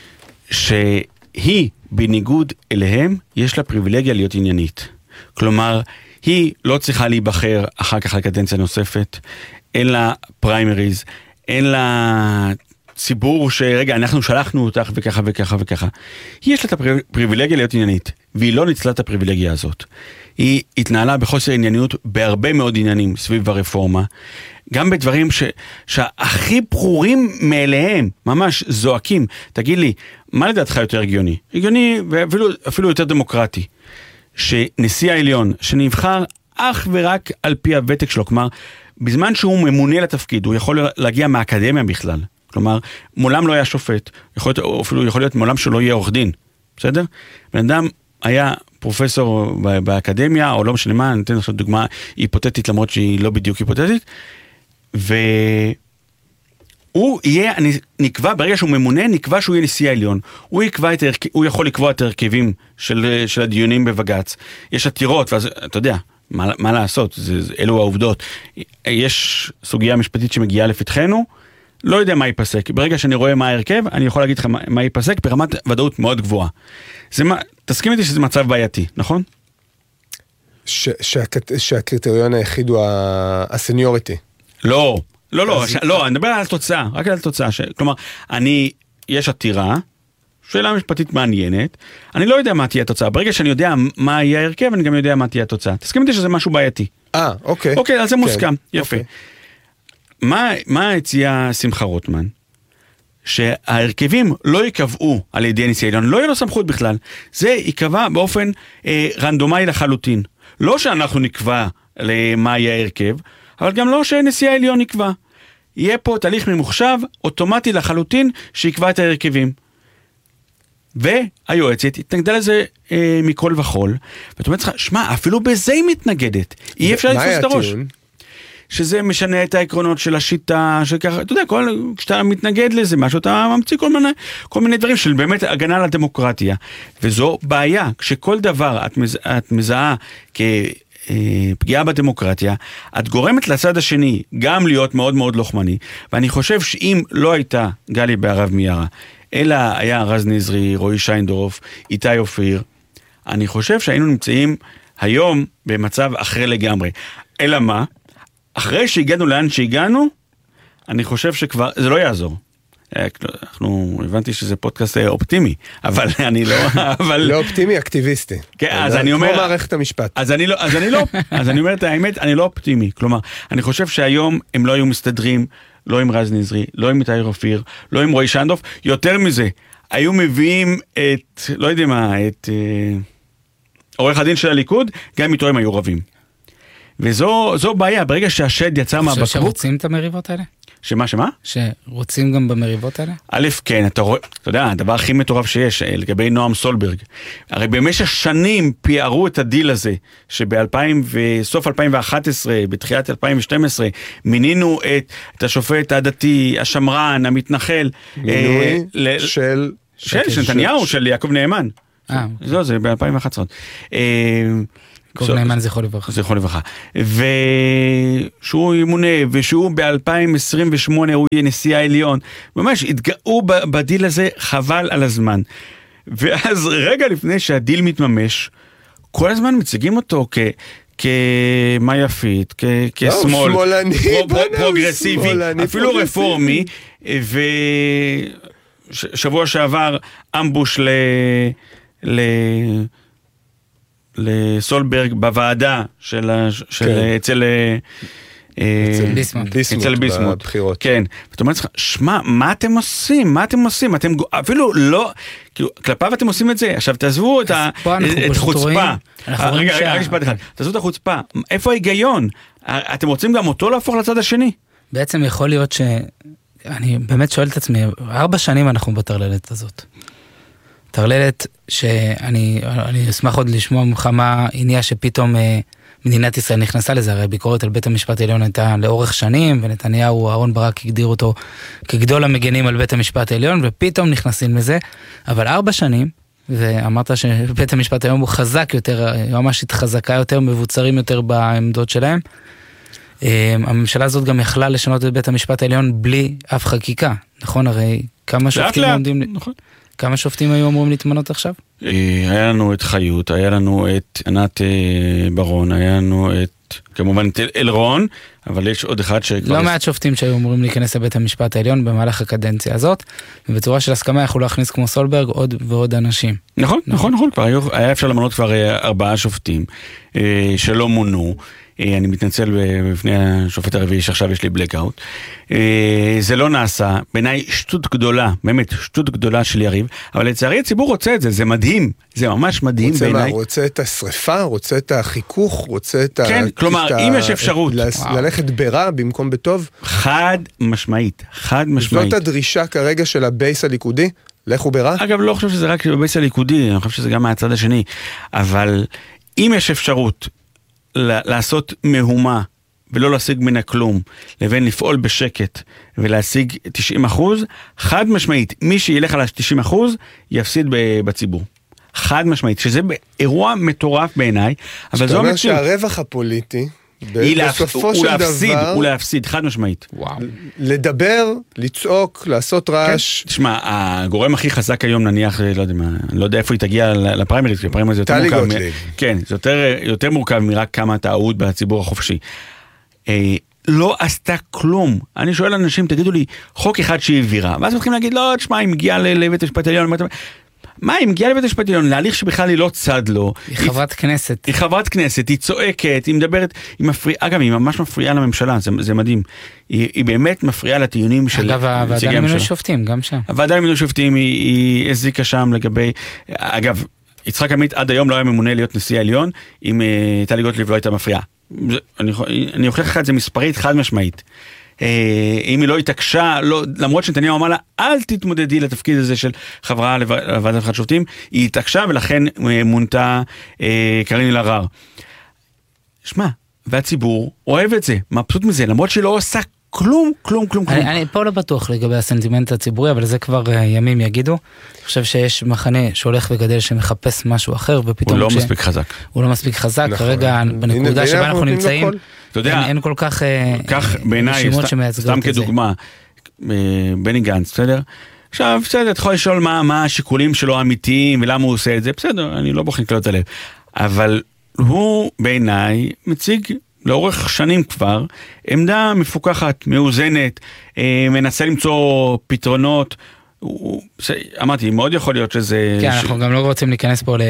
שהיא, בניגוד אליהם, יש לה פריבילגיה להיות עניינית. כלומר, היא לא צריכה להיבחר אחר כך לקדנציה נוספת, אין לה פריימריז, אין לה ציבור שרגע, אנחנו שלחנו אותך וככה וככה וככה. יש לה את הפריבילגיה להיות עניינית, והיא לא ניצלה את הפריבילגיה הזאת. היא התנהלה בחוסר ענייניות בהרבה מאוד עניינים סביב הרפורמה, גם בדברים שהכי ברורים מאליהם, ממש זועקים. תגיד לי, מה לדעתך יותר הגיוני? הגיוני ואפילו יותר דמוקרטי. שנשיא העליון, שנבחר אך ורק על פי הוותק שלו, כלומר, בזמן שהוא ממונה לתפקיד, הוא יכול להגיע מהאקדמיה בכלל, כלומר, מעולם לא היה שופט, אפילו יכול להיות מעולם שלא יהיה עורך דין, בסדר? בן אדם היה פרופסור באקדמיה, או לא משנה מה, אני אתן עכשיו דוגמה היפותטית, למרות שהיא לא בדיוק היפותטית, הוא יהיה, נקבע, ברגע שהוא ממונה, נקבע שהוא יהיה נשיא העליון. הוא יכול לקבוע את הרכבים של הדיונים בבג"ץ. יש עתירות, ואז, אתה יודע, מה לעשות? אלו העובדות. יש סוגיה משפטית שמגיעה לפתחנו, לא יודע מה ייפסק. ברגע שאני רואה מה ההרכב, אני יכול להגיד לך מה ייפסק, ברמת ודאות מאוד גבוהה. תסכים איתי שזה מצב בעייתי, נכון? שהקריטריון היחיד הוא הסניוריטי. לא, אני מדבר על התוצאה, רק על התוצאה. כלומר, יש עתירה, שאלה משפטית מעניינת, אני לא יודע מה תהיה התוצאה. ברגע שאני יודע מה יהיה ההרכב, אני גם יודע מה תהיה התוצאה. תסכים איתי שזה משהו בעייתי. אוקיי. אוקיי, אז זה מוסכם, יפה. מה הציע שמחה רוטמן? שההרכבים לא יקבעו על ידי נשיא העליון, לא יהיה לו סמכות בכלל. זה יקבע באופן רנדומלי לחלוטין. לא שאנחנו נקבע למה יהיה ההרכב, אבל גם לא שנשיא העליון יקבע. יהיה פה תהליך ממוחשב, אוטומטי לחלוטין, שיקבע את ההרכבים. והיועצת התנגדה לזה מכל וכל, ואת אומרת לך, שמע, אפילו בזה היא מתנגדת. אי אפשר לתפוס את הראש. שזה משנה את העקרונות של השיטה, שככה, אתה יודע, כשאתה מתנגד לזה משהו, אתה ממציא כל מיני דברים של באמת הגנה על הדמוקרטיה. וזו בעיה, כשכל דבר את מזהה פגיעה בדמוקרטיה, את גורמת לצד השני גם להיות מאוד מאוד לוחמני, ואני חושב שאם לא הייתה גלי בהרב מיארה, אלא היה רז נזרי, רועי שיינדורף, איתי אופיר, אני חושב שהיינו נמצאים היום במצב אחר לגמרי. אלא מה? אחרי שהגענו לאן שהגענו, אני חושב שכבר, זה לא יעזור. הבנתי שזה פודקאסט אופטימי, אבל אני לא, לא אופטימי, אקטיביסטי. כן, אז אני אומר, כמו מערכת המשפט. אז אני אומר את האמת, אני לא אופטימי. כלומר, אני חושב שהיום הם לא היו מסתדרים, לא עם רז נזרי, לא עם איתי אופיר, לא עם רועי שיינדורף, יותר מזה, היו מביאים לא יודע מה, את עורך הדין של הליכוד, גם איתו הם היו רבים. וזו בעיה, ברגע שהשד יצא מהבקבוק... אתה חושב שרוצים את המריבות האלה? שמה? שרוצים גם במריבות האלה? א', כן, אתה יודע, הדבר הכי מטורף שיש, לגבי נועם סולברג, הרי במשך שנים פיארו את הדיל הזה, בסוף 2011, בתחילת 2012, מינינו את השופט הדתי, השמרן, המתנחל, מינוי של נתניהו, של יעקב נאמן. זה ב-2011. יעקב נאמן זכרו לברכה. זכרו לברכה. ושהוא ימונה, ושהוא ב-2028 הוא יהיה נשיא העליון. ממש התגאו בדיל הזה, חבל על הזמן. ואז רגע לפני שהדיל מתממש, כל הזמן מציגים אותו כמה יפית, כשמאל, פרוגרסיבי, אפילו רפורמי, ושבוע שעבר אמבוש לסולברג בוועדה אצל ביסמוט. כן. ואתה אומר לך, שמע, מה אתם עושים? אתם אפילו לא, כאילו, כלפיו אתם עושים את זה. עכשיו תעזבו את חוצפה. רגע, משפט אחד. תעזבו את החוצפה. איפה ההיגיון? אתם רוצים גם אותו להפוך לצד השני? בעצם יכול להיות אני באמת שואל את עצמי, 4 שנים אנחנו בטרללת הזאת. טרללת שאני אשמח עוד לשמוע ממך מה עניין שפתאום מדינת ישראל נכנסה לזה, הרי ביקורת על בית המשפט העליון הייתה לאורך שנים, ונתניהו, אהרון ברק הגדיר אותו כגדול המגנים על בית המשפט העליון, ופתאום נכנסים לזה, אבל 4 שנים, ואמרת שבית המשפט היום הוא חזק יותר, ממש התחזקה יותר, מבוצרים יותר בעמדות שלהם, הממשלה הזאת גם יכלה לשנות את בית המשפט העליון בלי אף חקיקה, נכון? הרי כמה שופטים עומדים... נכון. כמה שופטים היו אמורים להתמנות עכשיו? היה לנו את חיות, היה לנו את ענת ברון, היה לנו את, כמובן, את אלרון, אבל יש עוד אחד לא מעט שופטים שהיו אמורים להיכנס לבית המשפט העליון במהלך הקדנציה הזאת, ובצורה של הסכמה יכולו להכניס כמו סולברג עוד ועוד אנשים. נכון. כבר היה אפשר למנות כבר 4 שופטים שלא מונו, אני מתנצל בפני השופט הרביעי שעכשיו יש לי בלקאוט. זה לא נעשה, בעיניי שטות גדולה, באמת שטות גדולה של יריב, אבל לצערי הציבור רוצה את זה, זה מדהים, זה ממש מדהים בעיניי. רוצה את השריפה, רוצה את החיכוך, רוצה את כן, כלומר, אם יש אפשרות. ללכת ברע במקום בטוב. חד משמעית. זאת הדרישה כרגע של הבייס הליכודי, לכו ברע? אגב, לא חושב שזה רק בבייס הליכודי, אני חושב שזה גם מהצד השני, אבל אם יש אפשרות לעשות מהומה ולא להשיג מן הכלום, לבין לפעול בשקט ולהשיג 90%, חד משמעית, מי שילך על ה-90% יפסיד בציבור. חד משמעית, שזה אירוע מטורף בעיניי, אבל זו המציאות. זאת אומרת שהרווח הפוליטי, בסופו של דבר... הוא להפסיד, חד משמעית. לדבר, לצעוק, לעשות רעש. תשמע, הגורם הכי חזק היום נניח, לא יודע מה, אני לא יודע איפה היא תגיע לפריימריז, כי הפריימריז זה יותר מורכב. כן, זה יותר מורכב מרק כמה אתה אהוד בציבור החופשי. לא עשתה כלום. אני שואל אנשים, תגידו לי, חוק אחד שהיא העבירה, ואז מתחילים להגיד, לא, תשמע, היא מגיעה לבית המשפט העליון, מה, היא מגיעה לבית המשפט העליון, להליך שבכלל היא לא צד לו. היא חברת כנסת. היא חברת כנסת, היא צועקת, היא מדברת, היא מפריעה, אגב, היא ממש מפריעה לממשלה, זה מדהים. היא באמת מפריעה לטיעונים של... אגב, הוועדה למינוי שופטים, גם שם. הוועדה למינוי שופטים היא הזיקה שם לגבי... אגב, יצחק עמית עד היום לא היה ממונה להיות נשיא העליון, אם טלי גוטליב לא הייתה מפריעה. אני אוכיח לך את זה מספרית חד משמעית. אם היא לא התעקשה, למרות שנתניהו אמר לה, אל תתמודדי לתפקיד הזה של חברה לוועדת לבחירת שופטים, היא התעקשה ולכן מונתה קארין אלהרר. שמע, והציבור אוהב את זה, מבסוט מזה, למרות שהיא לא עושה כלום. אני פה לא בטוח לגבי הסנטימנט הציבורי, אבל זה כבר ימים יגידו. אני חושב שיש מחנה שהולך וגדל שמחפש משהו אחר, ופתאום... הוא לא מספיק חזק. הוא לא מספיק חזק, כרגע בנקודה שבה אנחנו נמצאים, אין כל כך בעיניי, סתם כדוגמה, בני גנץ, בסדר? עכשיו, בסדר, אתה יכול לשאול מה השיקולים שלו האמיתיים, ולמה הוא עושה את זה, בסדר, אני לא בוחן כלות הלב. אבל הוא בעיניי מציג לאורך שנים כבר, עמדה מפוקחת, מאוזנת, מנסה למצוא פתרונות, אמרתי, מאוד יכול להיות שזה... כן, אנחנו גם לא רוצים להיכנס פה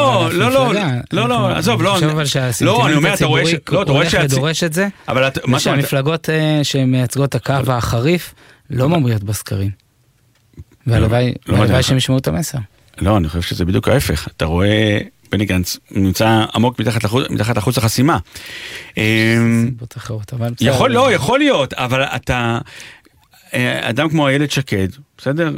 לא, עזוב, לא, אני אומר, אתה רואה שדורש את זה, ושהמפלגות שמייצגות הקו החריף לא ממריאות בסקרים, והלוואי שהם את המסר. לא, אני חושב שזה בדיוק ההפך, אתה רואה... בני גנץ נמצא עמוק מתחת לחוץ החסימה. יכול להיות, אבל אתה אדם כמו איילת שקד, בסדר?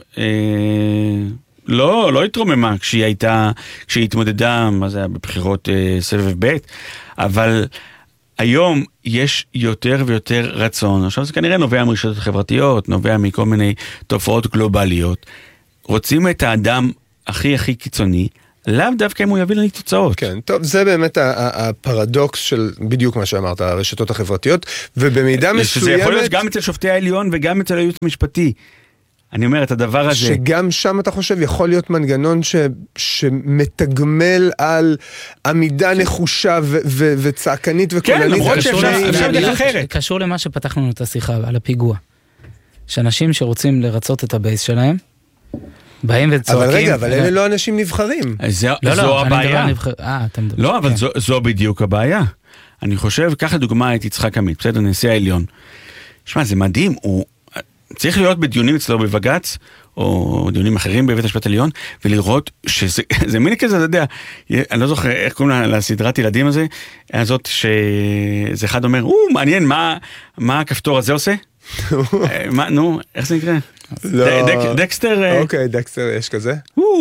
לא התרוממה כשהיא התמודדה, מה זה היה בבחירות סבב ב', אבל היום יש יותר ויותר רצון, עכשיו זה כנראה נובע מרשתות חברתיות, נובע מכל מיני תופעות גלובליות, רוצים את האדם הכי קיצוני, לאו דווקא אם הוא יביא לנו תוצאות. כן, טוב, זה באמת הפרדוקס של בדיוק מה שאמרת, הרשתות החברתיות, ובמידה מסוימת... שזה יכול להיות גם אצל שופטי העליון וגם אצל הייעוץ המשפטי. אני אומר, את הדבר הזה... שגם שם אתה חושב יכול להיות מנגנון שמתגמל על עמידה נחושה וצעקנית וקולנית. כן, למרות שאפשר דרך אחרת. קשור למה שפתחנו לנו את השיחה, על הפיגוע. שאנשים שרוצים לרצות את הבייס שלהם, באים וצועקים... אבל רגע, אבל אלה לא אנשים נבחרים. זו הבעיה. לא, אבל כן. זו בדיוק הבעיה. אני חושב, ככה דוגמה את יצחק עמית, בסדר, נשיא העליון. שמע, זה מדהים, הוא צריך להיות בדיונים אצלו בבג"ץ, או דיונים אחרים בבית המשפט העליון, ולראות שזה מין כזה, אתה יודע, אני לא זוכר איך קוראים לסדרת ילדים הזה, הזאת שזה אחד אומר, מעניין, מה הכפתור הזה עושה? נו, איך זה נקרא? דקסטר... אוקיי, דקסטר, יש כזה?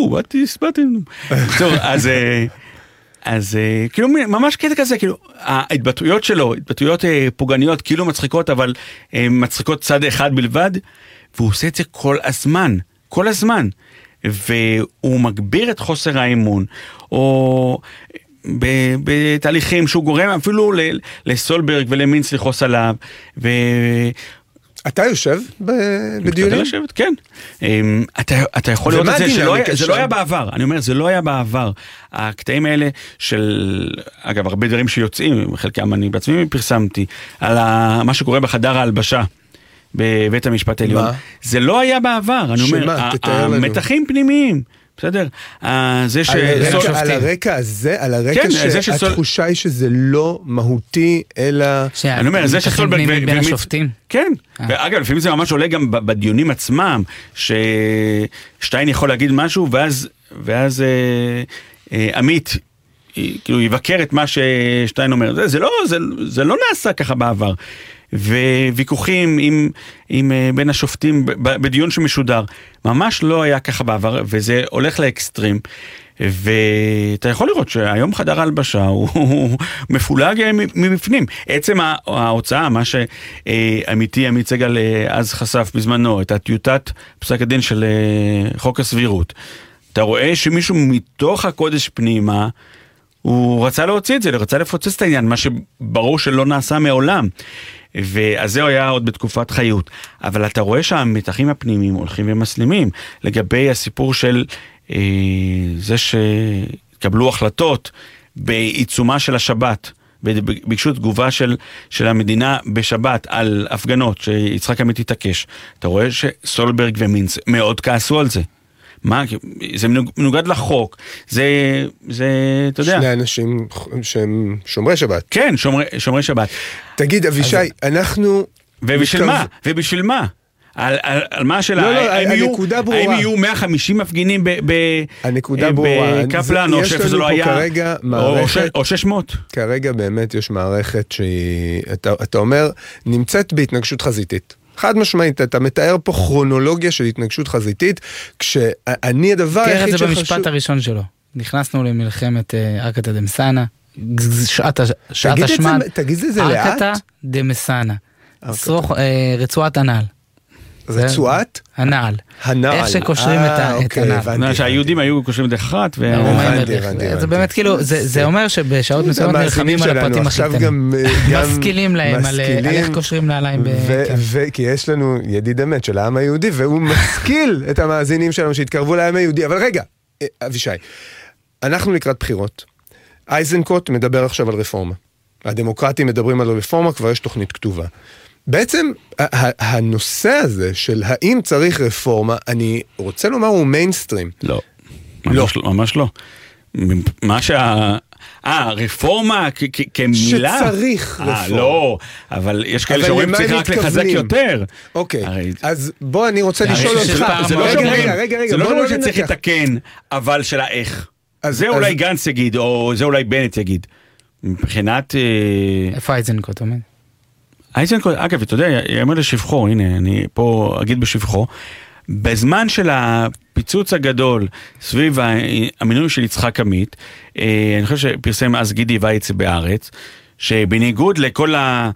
אז כאילו ממש קטע כזה, כאילו ההתבטאויות שלו, התבטאויות פוגעניות, כאילו מצחיקות, אבל מצחיקות צד אחד בלבד, והוא עושה את זה כל הזמן, והוא מגביר את חוסר האמון, או בתהליכים שהוא גורם אפילו לסולברג ולמינץ לכעוס עליו, אתה יושב בדיונים? לשבת, כן. אתה יכול לראות את זה, זה לא היה בעבר. אני אומר, זה לא היה בעבר. הקטעים האלה של, אגב, הרבה דברים שיוצאים, חלקם אני בעצמי פרסמתי, על מה שקורה בחדר ההלבשה בבית המשפט העליון. זה לא היה בעבר. אני אומר, המתחים פנימיים. בסדר? על הרקע הזה, על הרקע שהתחושה היא שזה לא מהותי, אלא... אני אומר, זה שסולברג... בין השופטים? כן. ואגב, לפעמים זה ממש עולה גם בדיונים עצמם, ששטיין יכול להגיד משהו, ואז עמית, כאילו, יבקר את מה ששטיין אומר. זה לא נעשה ככה בעבר. וויכוחים בין השופטים בדיון שמשודר, ממש לא היה ככה בעבר, וזה הולך לאקסטרים, ואתה יכול לראות שהיום חדר ההלבשה הוא מפולג מבפנים. עצם ההוצאה, מה שעמיתי עמית סגל אז חשף בזמנו, את הטיוטת פסק הדין של חוק הסבירות, אתה רואה שמישהו מתוך הקודש פנימה, הוא רצה להוציא את זה, רצה לפוצץ את העניין, מה שברור שלא נעשה מעולם. ואז זה היה עוד בתקופת חיות. אבל אתה רואה שהמתחים הפנימיים הולכים ומסלימים, לגבי הסיפור של זה שקבלו החלטות בעיצומה של השבת, ביקשו תגובה של המדינה בשבת על הפגנות שיצחק עמית התעקש. אתה רואה שסולברג ומינץ מאוד כעסו על זה. מה? זה מנוגד לחוק. זה, אתה יודע. שני אנשים שהם שומרי שבת. כן, שומרי שבת. תגיד, אבישי, אנחנו... ובשביל מה? על מה השאלה? הנקודה ברורה. האם יהיו 150 מפגינים בקפלן, או שאיפה זה לא היה, או 600? כרגע באמת יש מערכת שהיא, אתה אומר, נמצאת בהתנגשות חזיתית. חד משמעית, אתה מתאר פה כרונולוגיה של התנגשות חזיתית, כשאני הדבר היחיד שחשוב... תראה את זה במשפט הראשון שלו. נכנסנו למלחמת ארקתא דמסאנא, שעת השמד. תגיד את זה לאט. ארקתא דמסאנא. רצועת הנעל. רצועת? הנעל. איך שקושרים את הנעל. שהיהודים היו קושרים דרך אחת. זה באמת כאילו, זה אומר שבשעות מסוימות נלחמים על הפרטים הכי קטנים. משכילים להם על איך קושרים נעליים. כי יש לנו ידיד אמת של העם היהודי, והוא משכיל את המאזינים שלנו שהתקרבו לעם היהודי. אבל רגע, אבישי, אנחנו לקראת בחירות. אייזנקוט מדבר עכשיו על רפורמה. הדמוקרטים מדברים על רפורמה, כבר יש תוכנית כתובה. בעצם הנושא הזה של האם צריך רפורמה, אני רוצה לומר הוא מיינסטרים. לא, ממש לא. מה רפורמה כמילה? שצריך רפורמה. לא, אבל יש כאלה שאומרים צריך רק לחזק יותר. אוקיי, אז בוא אני רוצה לשאול אותך. זה לא שאומרים שצריך לתקן, אבל של האיך. זה אולי גנץ יגיד, או זה אולי בנט יגיד. מבחינת... איפה אייזנקוט אומר? איזנקוט, אגב, אתה יודע, יאמר לשבחו, הנה, אני פה אגיד בשבחו, בזמן של הפיצוץ הגדול סביב המינוי של יצחק עמית, אני חושב שפרסם אז גידי וייץ בהארץ, שבניגוד לכל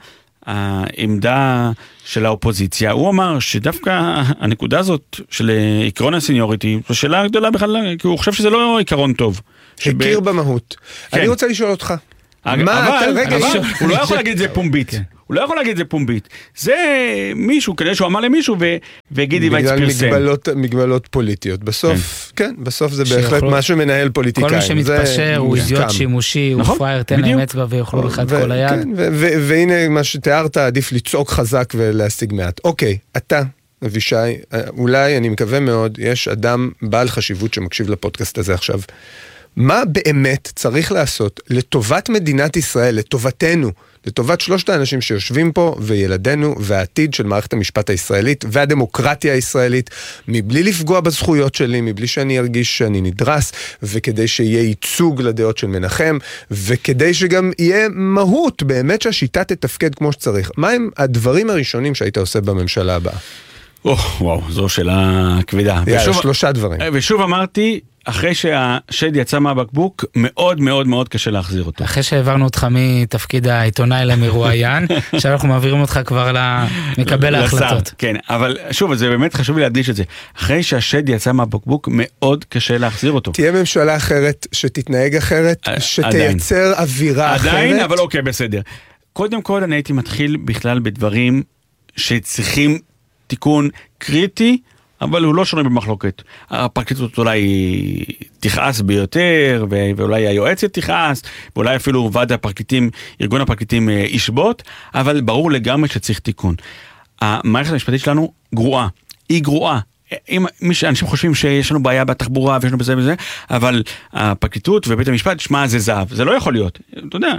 העמדה של האופוזיציה, הוא אמר שדווקא הנקודה הזאת של עקרון הסניוריטי, זו שאלה גדולה בכלל, כי הוא חושב שזה לא עיקרון טוב. הכיר במהות. אני רוצה לשאול אותך. אבל הוא לא יכול להגיד את זה פומבית. הוא לא יכול להגיד את זה פומבית. זה מישהו, כדי שהוא אמר למישהו, וגידי וייץ פרסם. בגלל מגבלות פוליטיות. בסוף, כן, בסוף זה בהחלט משהו מנהל פוליטיקאים. כל מי שמתפשר הוא אידיוט שימושי, הוא פרייר, תן להם אצבע ויאכלו לך את כל היד. והנה מה שתיארת, עדיף לצעוק חזק ולהשיג מעט. אוקיי, אתה, אבישי, אולי, אני מקווה מאוד, יש אדם בעל חשיבות שמקשיב לפודקאסט הזה עכשיו. מה באמת צריך לעשות לטובת מדינת ישראל, לטובתנו, לטובת שלושת האנשים שיושבים פה, וילדינו, והעתיד של מערכת המשפט הישראלית, והדמוקרטיה הישראלית, מבלי לפגוע בזכויות שלי, מבלי שאני ארגיש שאני נדרס, וכדי שיהיה ייצוג לדעות של מנחם, וכדי שגם יהיה מהות, באמת שהשיטה תתפקד כמו שצריך. מה הם הדברים הראשונים שהיית עושה בממשלה הבאה? וואו, זו שאלה כבדה. שלושה דברים. ושוב אמרתי, אחרי שהשד יצא מהבקבוק, מאוד מאוד מאוד קשה להחזיר אותו. אחרי שהעברנו אותך מתפקיד העיתונאי למרואיין, עכשיו אנחנו מעבירים אותך כבר למקבל ההחלטות. כן, אבל שוב, זה באמת חשוב לי להדגיש את זה. אחרי שהשד יצא מהבקבוק, מאוד קשה להחזיר אותו. תהיה ממשלה אחרת, שתתנהג אחרת, שתייצר אווירה אחרת. עדיין, אבל אוקיי, בסדר. קודם כל, אני הייתי מתחיל בכלל בדברים שצריכים תיקון קריטי, אבל הוא לא שונה במחלוקת. הפרקליטות אולי תכעס ביותר, ואולי היועצת תכעס, ואולי אפילו ועד הפרקליטים, ארגון הפרקליטים ישבות, אבל ברור לגמרי שצריך תיקון. המערכת המשפטית שלנו גרועה. היא גרועה. אם אנשים חושבים שיש לנו בעיה בתחבורה, ויש לנו בזה וזה, אבל הפרקליטות ובית המשפט, שמה זה זהב. זה לא יכול להיות. אתה יודע.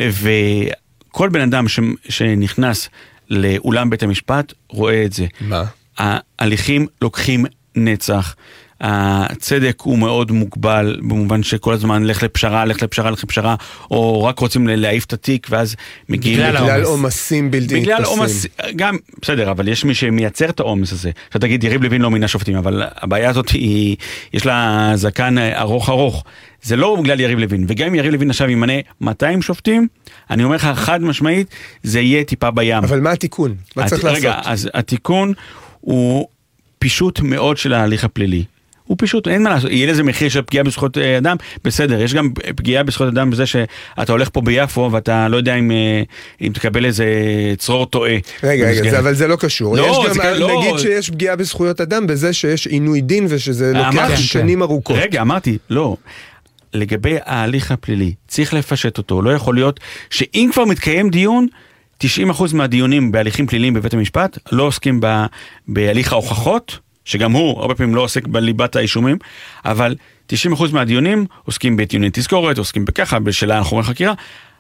וכל בן אדם שנכנס לאולם בית המשפט, רואה את זה. מה? ההליכים לוקחים נצח, הצדק הוא מאוד מוגבל, במובן שכל הזמן לך לפשרה, או רק רוצים להעיף את התיק, ואז מגיעים... בגלל עומסים בלתי נתפסים. גם, בסדר, אבל יש מי שמייצר את העומס הזה. אתה תגיד, יריב לוין לא מינה שופטים, אבל הבעיה הזאת יש לה זקן ארוך. זה לא בגלל יריב לוין, וגם אם יריב לוין עכשיו ימנה 200 שופטים, אני אומר לך חד משמעית, זה יהיה טיפה בים. אבל מה התיקון? מה צריך לעשות? רגע, אז התיקון הוא פישוט מאוד של ההליך הפלילי. הוא פשוט, אין מה לעשות, יהיה לזה מחיר של פגיעה בזכויות אדם, בסדר, יש גם פגיעה בזכויות אדם בזה שאתה הולך פה ביפו, ואתה לא יודע אם תקבל איזה צרור טועה. רגע, אבל זה לא קשור. יש גם, נגיד שיש פגיעה בזכויות אדם, בזה שיש עינוי דין, ושזה לוקח שנים ארוכות. רגע, אמרתי, לא. לגבי ההליך הפלילי, צריך לפשט אותו, לא יכול להיות שאם כבר מתקיים דיון, 90% מהדיונים בהליכים פליליים בבית המשפט, לא עוסקים בהליך ההוכחות, שגם הוא הרבה פעמים לא עוסק בליבת האישומים, אבל 90% מהדיונים עוסקים בדיוני תזכורת, עוסקים בככה, בשאלה חומרי חקירה.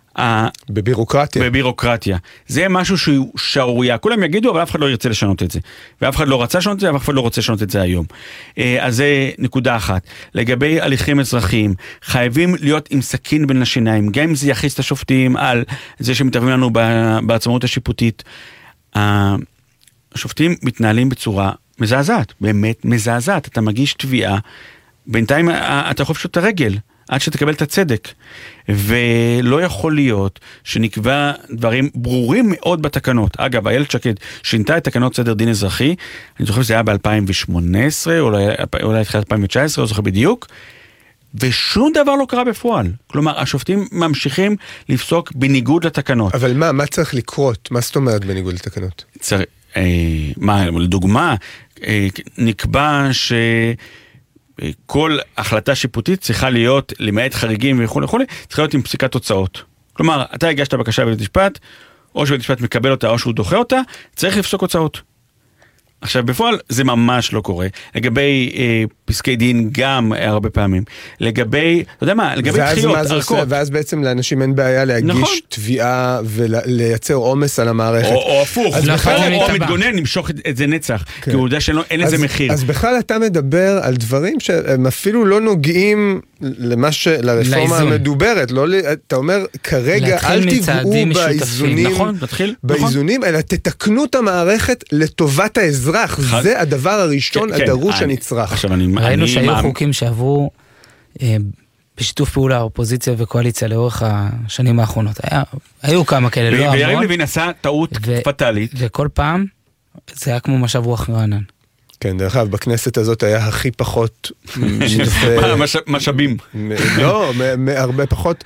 בבירוקרטיה. זה משהו שהוא שערוריה. כולם יגידו, אבל אף אחד לא ירצה לשנות את זה. ואף אחד לא רצה לשנות את זה, ואף אחד לא רוצה לשנות את זה היום. אז זה נקודה אחת. לגבי הליכים אזרחיים, חייבים להיות עם סכין בין השיניים, גם אם זה יכניס את השופטים על זה שמתערבים לנו בעצמאות השיפוטית. השופטים מתנהלים בצורה מזעזעת, באמת מזעזעת. אתה מגיש תביעה, בינתיים אתה יכול פשוט את הרגל, עד שתקבל את הצדק. ולא יכול להיות שנקבע דברים ברורים מאוד בתקנות. אגב, איילת שקד שינתה את תקנות סדר דין אזרחי, אני זוכר שזה היה ב-2018, אולי התחילת 2019, לא זוכר בדיוק, ושום דבר לא קרה בפועל. כלומר, השופטים ממשיכים לפסוק בניגוד לתקנות. אבל מה צריך לקרות? מה זאת אומרת בניגוד לתקנות? לדוגמה, נקבע שכל החלטה שיפוטית צריכה להיות, למעט חריגים וכו', צריכה להיות עם פסיקת תוצאות. כלומר, אתה הגשת בקשה בבית משפט, או שבית משפט מקבל אותה, או שהוא דוחה אותה, צריך לפסוק הוצאות. עכשיו, בפועל זה ממש לא קורה. לגבי פסקי דין גם הרבה פעמים. לגבי, אתה יודע מה, לגבי דחיות, ארכות. ואז בעצם לאנשים אין בעיה להגיש תביעה ולייצר עומס על המערכת. או הפוך, או מתגונן, נמשוך את זה נצח, כי הוא יודע שאין לזה מחיר. אז בכלל אתה מדבר על דברים שהם אפילו לא נוגעים לרפורמה המדוברת. אתה אומר, כרגע אל תיגעו באיזונים, אלא תתקנו את המערכת לטובת האזרח. זה הדבר הראשון הדרוש הנצרך. ראינו שהיו חוקים שעברו בשיתוף פעולה אופוזיציה וקואליציה לאורך השנים האחרונות. היו כמה כאלה, לא המון. ויריב לוין עשה טעות פטלית. וכל פעם זה היה כמו משב רוח רענן. כן, דרך אגב, בכנסת הזאת היה הכי פחות משאבים. לא, הרבה פחות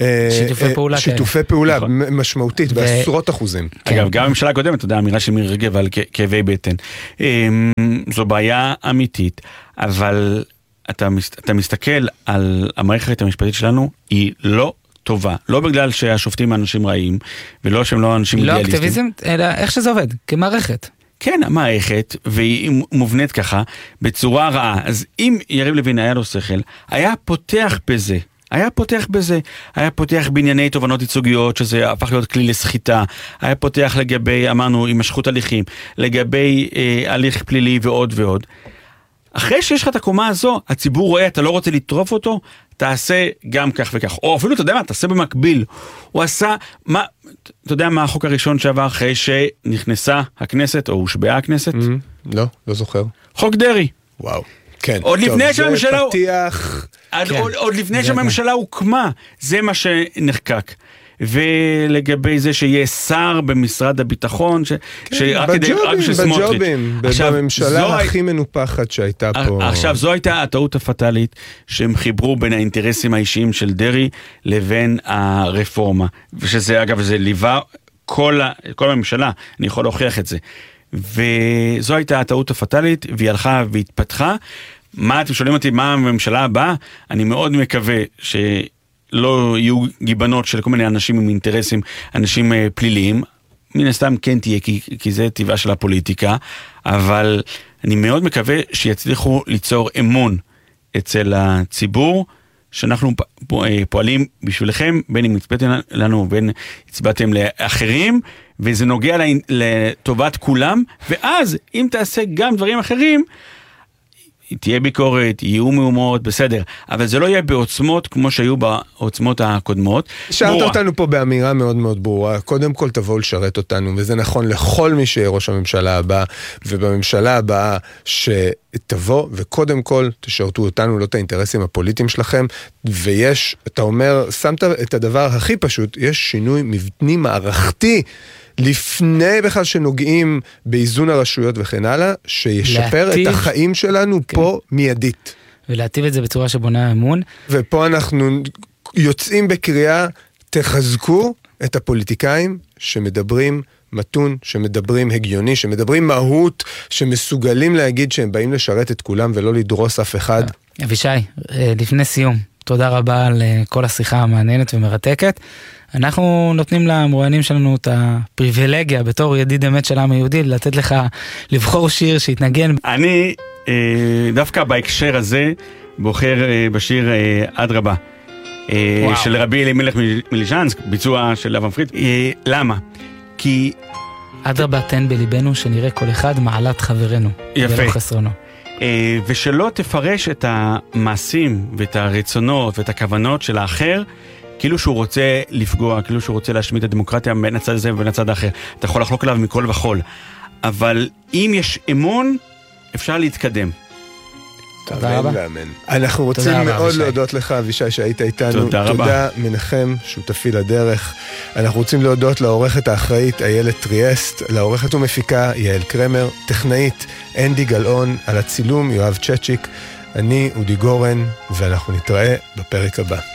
שיתופי פעולה משמעותית, בעשרות אחוזים. אגב, גם הממשלה הקודמת, אתה יודע, אמירה של מירי רגב על כאבי בטן. זו בעיה אמיתית, אבל אתה מסתכל על המערכת המשפטית שלנו, היא לא טובה. לא בגלל שהשופטים אנשים רעים, ולא שהם לא אנשים אידיאליסטים. לא אקטיביזם, אלא איך שזה עובד, כמערכת. כן, המערכת, והיא מובנית ככה, בצורה רעה. אז אם יריב לוין היה לו שכל, היה פותח בזה. היה פותח בענייני תובנות ייצוגיות, שזה הפך להיות כלי לסחיטה. היה פותח לגבי, אמרנו, הימשכות הליכים, לגבי הליך פלילי ועוד ועוד. אחרי שיש לך את הקומה הזו, הציבור רואה, אתה לא רוצה לטרוף אותו, תעשה גם כך וכך. או אפילו, אתה יודע מה, תעשה במקביל. הוא עשה, אתה יודע מה החוק הראשון שעבר אחרי שנכנסה הכנסת, או הושבעה הכנסת? לא זוכר. חוק דרי. וואו. כן. עוד לפני שהממשלה... זה פתיח... עוד לפני שהממשלה הוקמה, זה מה שנחקק. ולגבי זה שיהיה שר במשרד הביטחון, בג'ובים, בממשלה הכי מנופחת שהייתה פה. עכשיו, זו הייתה הטעות הפטלית, שהם חיברו בין האינטרסים האישיים של דרי, לבין הרפורמה. ושזה, אגב, זה ליווה כל הממשלה, אני יכול להוכיח את זה. וזו הייתה הטעות הפטלית, והיא הלכה והתפתחה. מה אתם שואלים אותי, מה הממשלה הבאה? אני מאוד מקווה לא יהיו גיבנות של כל מיני אנשים עם אינטרסים, אנשים פליליים. מן הסתם כן תהיה, כי זה טבעה של הפוליטיקה, אבל אני מאוד מקווה שיצליחו ליצור אמון אצל הציבור, שאנחנו פועלים בשבילכם, בין אם הצבעתם לנו ובין הצבעתם לאחרים, וזה נוגע לטובת כולם, ואז אם תעשה גם דברים אחרים, תהיה ביקורת, יהיו מהומות, בסדר, אבל זה לא יהיה בעוצמות כמו שהיו בעוצמות הקודמות. שאלת אותנו פה באמירה מאוד מאוד ברורה, קודם כל תבואו לשרת אותנו, וזה נכון לכל מי שיהיה ראש הממשלה הבא, ובממשלה הבאה שתבוא, וקודם כל תשרתו אותנו, לא את האינטרסים הפוליטיים שלכם, ויש, אתה אומר, שמת את הדבר הכי פשוט, יש שינוי מבני מערכתי, לפני בכלל שנוגעים באיזון הרשויות וכן הלאה, שישפר את החיים שלנו פה מיידית. ולהטיב את זה בצורה שבונה אמון. ופה אנחנו יוצאים בקריאה, תחזקו את הפוליטיקאים שמדברים מתון, שמדברים הגיוני, שמדברים מהות, שמסוגלים להגיד שהם באים לשרת את כולם ולא לדרוס אף אחד. אבישי, לפני סיום, תודה רבה על כל השיחה המעניינת ומרתקת. אנחנו נותנים למרואיינים שלנו את הפריבילגיה, בתור ידיד אמת של העם היהודי, לתת לך לבחור שיר שיתנגן. אני דווקא בהקשר הזה בוחר בשיר עד רבה, של רבי אלימלך מליז'נסק, ביצוע של אברהם פריד. למה? כי... עד רבה תן בליבנו שנראה כל אחד מעלת חברנו. יפה. ולא חסרונו. ושלא תפרש את המעשים ואת הרצונות ואת הכוונות של האחר, כאילו שהוא רוצה לפגוע, כאילו שהוא רוצה להשמיד את הדמוקרטיה בין הצד הזה ובין הצד האחר. אתה יכול לחלוק עליו מכל וכל. אבל אם יש אמון, אפשר להתקדם. תודה רבה. אנחנו רוצים מאוד להודות לך, אבישי, שהיית איתנו. תודה רבה. תודה מנחם, שותפי לדרך. אנחנו רוצים להודות לעורכת האחראית איילת טריאסט, לעורכת ומפיקה יעל קרמר, טכנאית אנדי גלאון, על הצילום יואב צ'צ'יק. אני אודי גורן, ואנחנו נתראה בפרק הבא.